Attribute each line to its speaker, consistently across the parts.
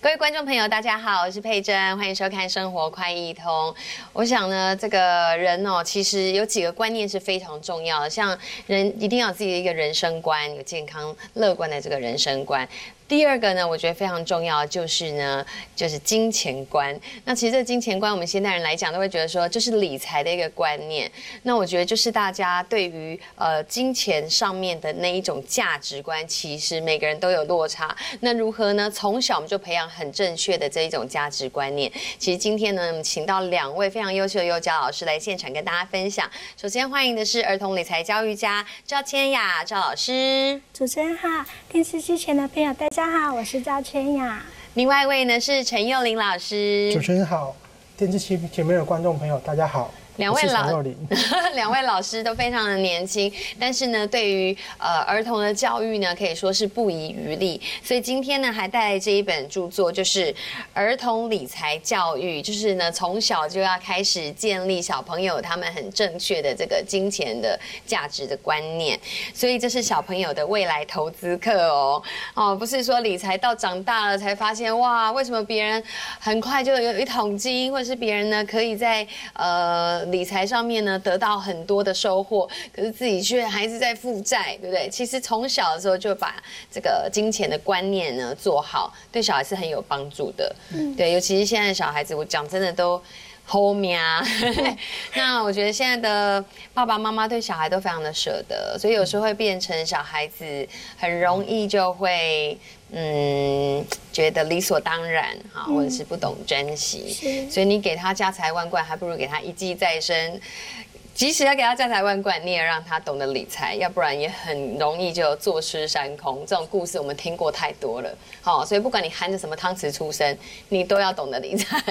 Speaker 1: 各位观众朋友，大家好，我是佩珍，欢迎收看《生活快易通》。我想呢，这个人哦，其实有几个观念是非常重要的，像人一定要有自己的一个人生观，有健康乐观的这个人生观。第二个呢，我觉得非常重要，就是金钱观。那其实这个金钱观，我们现代人来讲，都会觉得说，就是理财的一个观念。那我觉得就是大家对于金钱上面的那一种价值观，其实每个人都有落差。那如何呢？从小我们就培养很正确的这一种价值观念。其实今天呢，我们请到2位非常优秀的幼教老师来现场跟大家分享。首先欢迎的是儿童理财教育家赵千雅赵老师。
Speaker 2: 主持人好，电视机前的朋友大家好，我是赵千雅。
Speaker 1: 另外一位呢是陈佑霖老师。
Speaker 3: 主持人好，电视机前面的观众朋友大家好。
Speaker 1: 两位老师都非常的年轻，但是呢，对于儿童的教育呢，可以说是不遗余力。所以今天呢，还带来这一本著作，就是《儿童理财教育》，就是呢，从小就要开始建立小朋友他们很正确的这个金钱的价值的观念。所以这是小朋友的未来投资课哦，不是说理财到长大了才发现哇，为什么别人很快就有一桶金，或者是别人呢可以在理财上面呢得到很多的收获，可是自己却还是在负债，对不对？其实从小的时候就把这个金钱的观念呢做好，对小孩是很有帮助的。对，尤其是现在的小孩子，我讲真的都后面啊。那我觉得现在的爸爸妈妈对小孩都非常的舍得，所以有时候会变成小孩子很容易就会觉得理所当然哈，或者是不懂珍惜，所以你给他家财万贯，还不如给他一技在身。即使要给他家财万贯，你也让他懂得理财，要不然也很容易就坐吃山空。这种故事我们听过太多了，好，所以不管你含着什么汤匙出生，你都要懂得理财。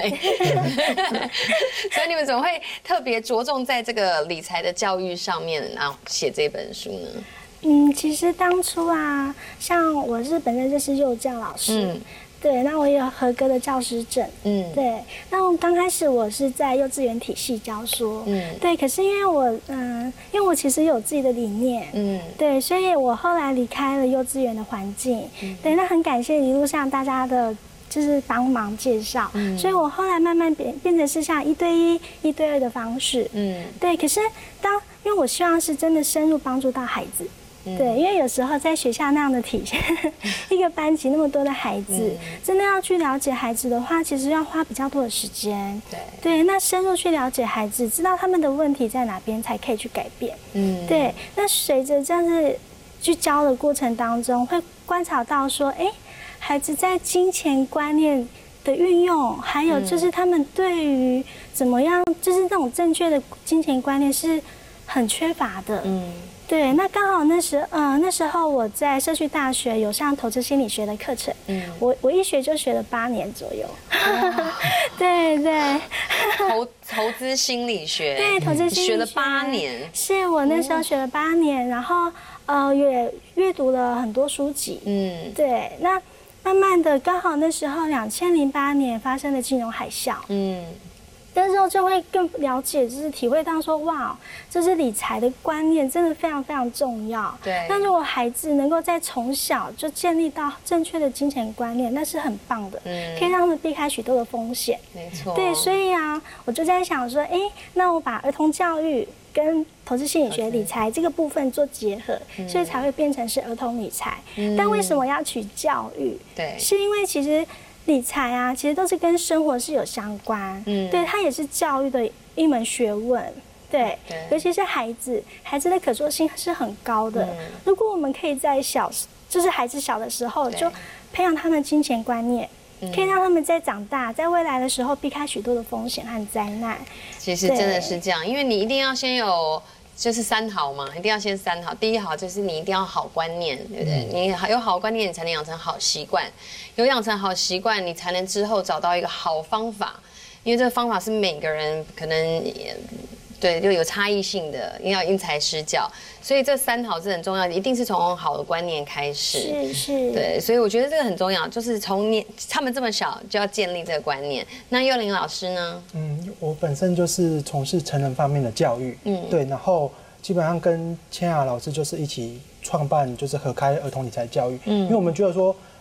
Speaker 1: 所以你们怎么会特别着重在这个理财的教育上面，然后写这本书呢？
Speaker 2: 其实当初啊，像我是本身就是幼教老师，对，那我也有合格的教师证，对。那我刚开始我是在幼稚园体系教书，对。可是因为我其实有自己的理念，对，所以我后来离开了幼稚园的环境，对。那很感谢一路上大家的就是帮忙介绍，所以我后来慢慢变成是像1对1、1对2的方式，对。可是因为我希望是真的深入帮助到孩子。对，因为有时候在学校那样的体现，一个班级那么多的孩子，真的要去了解孩子的话，其实要花比较多的时间。对，那深入去了解孩子，知道他们的问题在哪边，才可以去改变。对，那随着这样子去教的过程当中，会观察到说，孩子在金钱观念的运用，还有就是他们对于怎么样，就是那种正确的金钱观念是很缺乏的。对，那刚好那时候我在社区大学有上投资心理学的课程，我一学就学了8年左右。对。
Speaker 1: 投资心理学，
Speaker 2: 对，投资心理学
Speaker 1: 学了8年，
Speaker 2: 是我那时候学了8年，然后也阅读了很多书籍，对，那慢慢的刚好那时候2008年发生了金融海啸，那时候就会更了解，就是体会到说，哇，就是理财的观念真的非常非常重要。
Speaker 1: 对。
Speaker 2: 那如果孩子能够在从小就建立到正确的金钱观念，那是很棒的，可以让他们避开许多的风险。
Speaker 1: 没错。对，
Speaker 2: 所以啊，我就在想说，那我把儿童教育跟投资心理学理财这个部分做结合，所以才会变成是儿童理财。但为什么要取教育？对，是因为其实理财啊，其实都是跟生活是有相关，对，它也是教育的一门学问，对，尤其是孩子的可塑性是很高的。如果我们可以在就是孩子小的时候就培养他们金钱观念，可以让他们在长大，在未来的时候避开许多的风险和灾难。
Speaker 1: 其实真的是这样，因为你一定要先有。就是3好嘛，一定要先3好。第一好就是你一定要好观念，对不对？你有好观念，你才能养成好习惯。有养成好习惯，你才能之后找到一个好方法。因为这个方法是每个人可能对，就有差异性的，要因材施教，所以这3好是很重要的，一定是从好的观念开始。是，对，所以我觉得这个很重要，就是从他们这么小就要建立这个观念。那佑霖老师呢？
Speaker 3: 我本身就是从事成人方面的教育，对，然后基本上跟千雅老师就是一起创办就是合开儿童理财教育，因为我们觉得说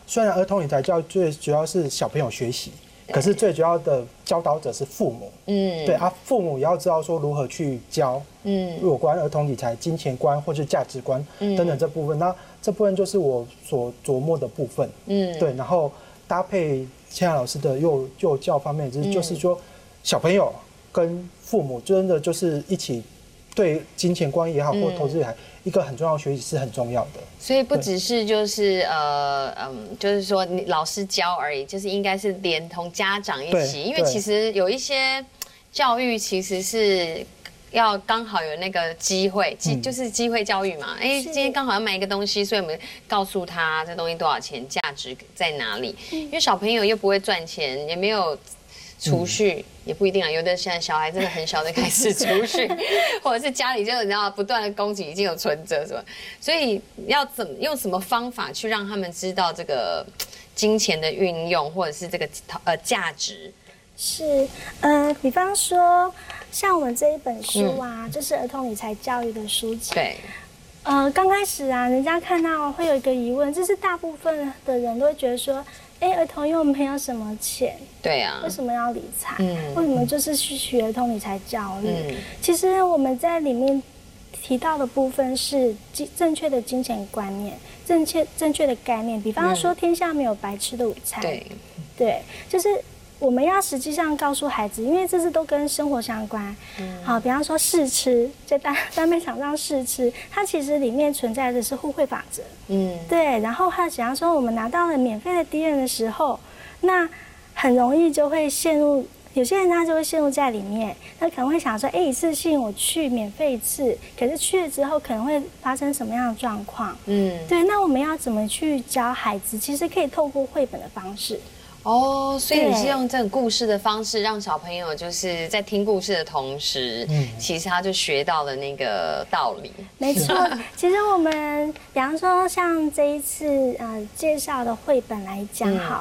Speaker 3: 虽然儿童理财教育最主要是小朋友学习，可是最主要的教导者是父母。对啊，父母也要知道说如何去教，有关儿童理财、金钱观或是价值观等等这部分。那这部分就是我所琢磨的部分。对，然后搭配现在老师的幼教方面，就是说小朋友跟父母真的就是一起对金钱观也好，或投资也好，一个很重要的学习是很重要的。
Speaker 1: 所以不只是就是就是说你老师教而已，就是应该是连同家长一起，因为其实有一些教育其实是要刚好有那个机会，就是机会教育嘛。今天刚好要买一个东西，所以我们告诉他这东西多少钱，价值在哪里。因为小朋友又不会赚钱，也没有储蓄，也不一定啊。有的现在小孩真的很小就开始储蓄，或者是家里就你知道不断的供给已经有存折什么，所以要用什么方法去让他们知道这个金钱的运用，或者是这个价值？
Speaker 2: 是，比方说像我们这一本书啊，就是儿童理财教育的书籍。
Speaker 1: 对。
Speaker 2: 刚开始啊，人家看到会有一个疑问，就是大部分的人都会觉得说，儿童又没有什么钱，
Speaker 1: 对啊，
Speaker 2: 为什么要理财？为什么就是去学儿童理财教育？其实我们在里面提到的部分是正确的金钱观念，正确的概念。比方说，天下没有白吃的午餐。对，就是我们要实际上告诉孩子，因为这是都跟生活相关。好，比方说试吃，在单卖场上试吃，它其实里面存在的是互惠法则。对。然后还有假如说我们拿到了免费的敌人的时候，那很容易就会陷入，有些人他就会陷入在里面，他可能会想说，一次性我去免费一次，可是去了之后可能会发生什么样的状况？对。那我们要怎么去教孩子？其实可以透过绘本的方式。
Speaker 1: 所以你是用这种故事的方式，让小朋友就是在听故事的同时，其实他就学到了那个道理。
Speaker 2: 没错，其实我们比方说像这一次介绍的绘本来讲好